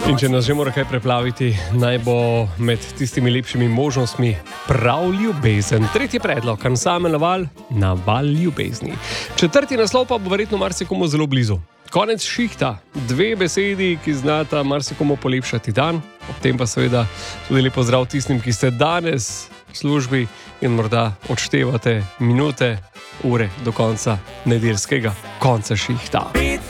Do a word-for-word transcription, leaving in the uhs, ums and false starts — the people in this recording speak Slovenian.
In če nas že mora kaj preplaviti, naj bo med tistimi lepšimi možnostmi prav ljubezen. Tretji predlog, ansambel Naval, Naval ljubezni. Četrti naslov pa bo verjetno marsikomu zelo blizu. Konec šihta, dve besedi, ki znata marsikomu polepšati dan, ob tem pa seveda tudi lep pozdrav tistim, ki ste danes v službi in morda odštevate minute, ure do konca nedeljskega konca šihta.